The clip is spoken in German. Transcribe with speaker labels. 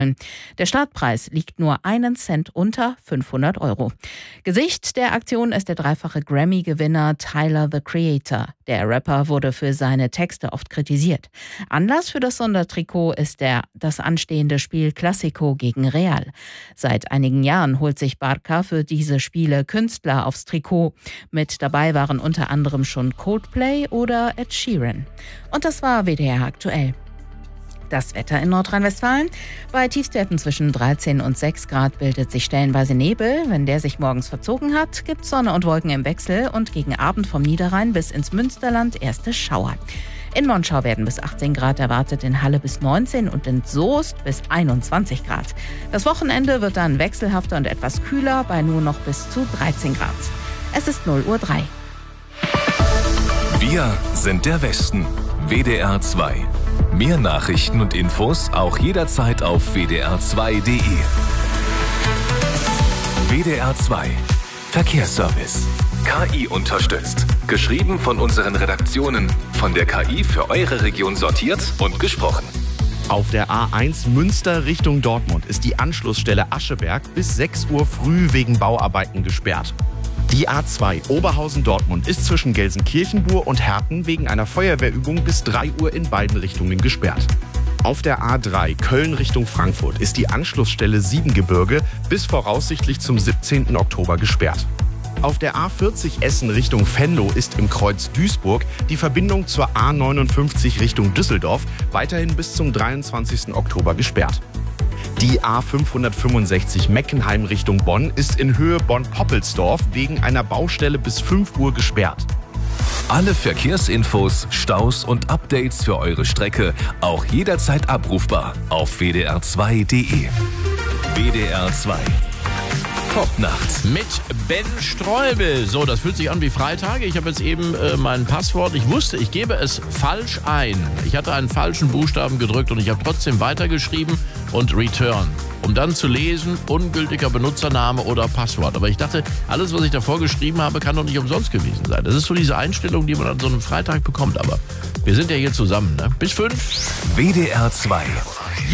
Speaker 1: Der Startpreis liegt nur einen Cent unter 500 €. Gesicht der Aktion ist der dreifache Grammy-Gewinner Tyler, the Creator. Der Rapper wurde für seine Texte oft kritisiert. Anlass für das Sondertrikot ist das anstehende Spiel Clásico gegen Real. Seit einigen Jahren holt sich Barca für diese Spiele Künstler aufs Trikot. Mit dabei waren unter anderem schon Coldplay oder Ed Sheeran. Und das war WDR aktuell. Das Wetter in Nordrhein-Westfalen. Bei Tiefstwerten zwischen 13 und 6 Grad bildet sich stellenweise Nebel. Wenn der sich morgens verzogen hat, gibt es Sonne und Wolken im Wechsel und gegen Abend vom Niederrhein bis ins Münsterland erste Schauer. In Monschau werden bis 18 Grad erwartet, in Halle bis 19 und in Soest bis 21 Grad. Das Wochenende wird dann wechselhafter und etwas kühler, bei nur noch bis zu 13 Grad. Es ist 0:03 Uhr.
Speaker 2: Wir sind der Westen. WDR 2. Mehr Nachrichten und Infos auch jederzeit auf wdr2.de. WDR 2. Verkehrsservice. KI unterstützt. Geschrieben von unseren Redaktionen. Von der KI für eure Region sortiert und gesprochen.
Speaker 3: Auf der A1 Münster Richtung Dortmund ist die Anschlussstelle Ascheberg bis 6 Uhr früh wegen Bauarbeiten gesperrt. Die A2 Oberhausen-Dortmund ist zwischen Gelsenkirchen-Bur und Herten wegen einer Feuerwehrübung bis 3 Uhr in beiden Richtungen gesperrt. Auf der A3 Köln Richtung Frankfurt ist die Anschlussstelle Siebengebirge bis voraussichtlich zum 17. Oktober gesperrt. Auf der A40 Essen Richtung Venlo ist im Kreuz Duisburg die Verbindung zur A59 Richtung Düsseldorf weiterhin bis zum 23. Oktober gesperrt. Die A565 Meckenheim Richtung Bonn ist in Höhe Bonn-Poppelsdorf wegen einer Baustelle bis 5 Uhr gesperrt.
Speaker 2: Alle Verkehrsinfos, Staus und Updates für eure Strecke auch jederzeit abrufbar auf wdr2.de. WDR 2. Top-Nacht.
Speaker 4: Mit Ben Streubel. So, das fühlt sich an wie Freitag. Ich habe jetzt eben mein Passwort. Ich wusste, ich gebe es falsch ein. Ich hatte einen falschen Buchstaben gedrückt und ich habe trotzdem weitergeschrieben und Return. Um dann zu lesen, ungültiger Benutzername oder Passwort. Aber ich dachte, alles, was ich davor geschrieben habe, kann doch nicht umsonst gewesen sein. Das ist so diese Einstellung, die man an so einem Freitag bekommt. Aber wir sind ja hier zusammen, ne? Bis 5.
Speaker 2: WDR 2.